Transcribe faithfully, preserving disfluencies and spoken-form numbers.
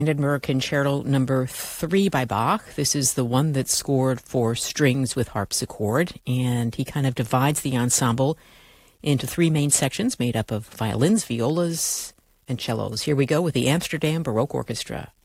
Edinburgh Concerto number three by Bach. This is the one that's scored for strings with harpsichord, and he kind of divides the ensemble into three main sections made up of violins, violas, and cellos. Here we go with the Amsterdam Baroque Orchestra.